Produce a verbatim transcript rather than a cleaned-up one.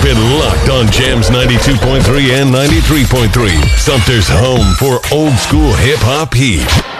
been locked on Jams ninety-two point three and ninety-three point three. Sumter's home for old school hip hop heat.